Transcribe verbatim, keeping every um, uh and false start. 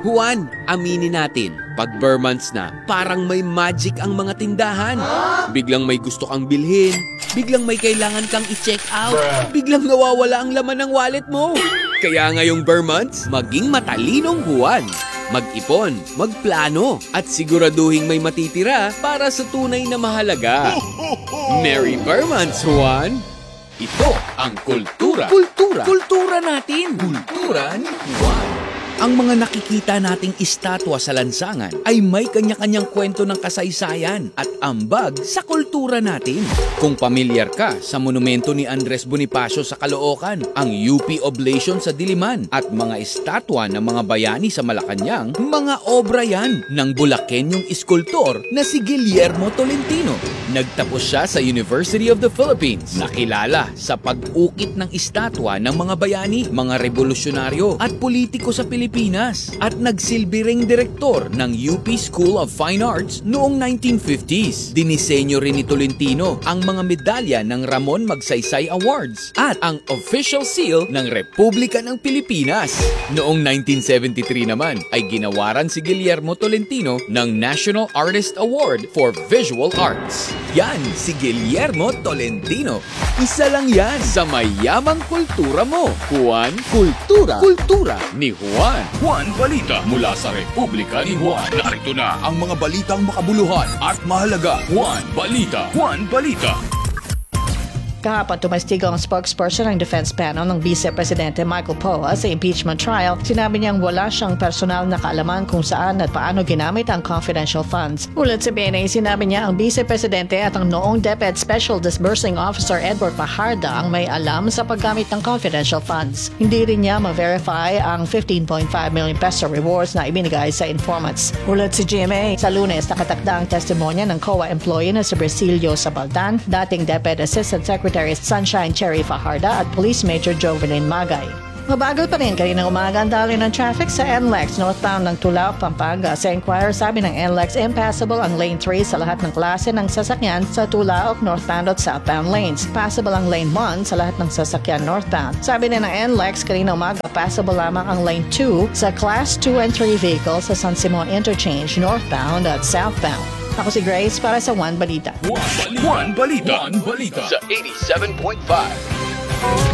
Juan, aminin natin, pag bare months na, parang may magic ang mga tindahan. Biglang may gusto kang bilhin, biglang may kailangan kang i-check out, biglang nawawala ang laman ng wallet mo. Kaya ngayong bare months, maging matalinong Juan. Mag-ipon, magplano, at siguraduhin may matitira para sa tunay na mahalaga. Merry bare months, Juan! Ito ang kultura. Kultura. Kultura natin. Kultura ni Juan. Ang mga nakikita nating estatwa sa lansangan ay may kanya-kanyang kwento ng kasaysayan at ambag sa kultura natin. Kung pamilyar ka sa monumento ni Andres Bonifacio sa Caloocan, ang U P Oblation sa Diliman at mga estatwa ng mga bayani sa Malacanang, mga obra yan ng Bulakenyong iskultor na si Guillermo Tolentino. Nagtapos siya sa University of the Philippines, nakilala sa pag-ukit ng estatwa ng mga bayani, mga revolusyonaryo at politiko sa Pilipinas, at nagsilbi ring direktor ng U P School of Fine Arts noong nineteen fifties. Dinisenyo rin ni Tolentino ang mga medalya ng Ramon Magsaysay Awards at ang official seal ng Republika ng Pilipinas. Noong nineteen seventy-three naman ay ginawaran si Guillermo Tolentino ng National Artist Award for Visual Arts. Yan si Guillermo Tolentino. Isa lang yan sa mayamang kultura mo. Juan Kultura. Kultura ni Juan. Juan Balita mula sa Republika ni Juan. Narito na ang mga balitang makabuluhan at mahalaga. Juan Balita. Juan Balita. Kahapon tumastigo ang spokesperson ng defense panel ng Vice Presidente Michael Poa sa impeachment trial. Sinabi niyang wala siyang personal na kaalaman kung saan at paano ginamit ang confidential funds. Ulat sa B N A, sinabi niya ang Vice Presidente at ang noong DepEd Special Disbursing Officer Edward Fajarda ang may alam sa paggamit ng confidential funds. Hindi rin niya ma-verify ang fifteen point five million peso rewards na ibinigay sa informants. Ulat sa G M A, sa Lunes nakatakda ang testimonya ng C O A employee na si Brasilio Sabaldan, dating DepEd Assistant Secretary Sunshine Cherry Fajarda at Police Major Jovelyn Magay. Mabagal pa rin kaninang umaga ang daloy ng traffic sa N L E X northbound ng Tulaok, Pampanga. Sa Enquirer, sabi ng N L E X, impassable ang lane three sa lahat ng klase ng sasakyan sa Tulaok, northbound at southbound lanes. Passable ang lane one sa lahat ng sasakyan northbound. Sabi din ng N L E X, kaninang umaga, passable lamang ang lane two sa class two and three vehicles sa San Simon Interchange, northbound at southbound. Ako si Grace para sa Juan Balita. Juan Balita. Juan Balita. Juan Balita. Sa eighty-seven point five.